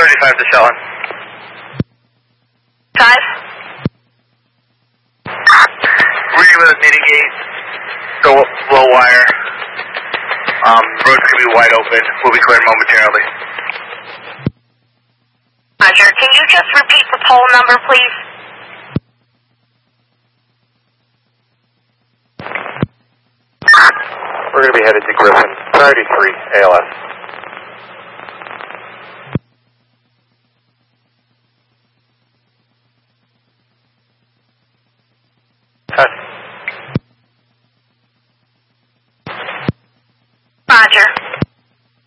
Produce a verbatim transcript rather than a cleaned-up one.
thirty-five to Shelton. Five. Reading with a mitigate. So low wire. Um, road's gonna be wide open. We'll be cleared momentarily. Roger. Can you just repeat the pole number, please? We're going to be headed to Griffin, priority three, A L S. Cut.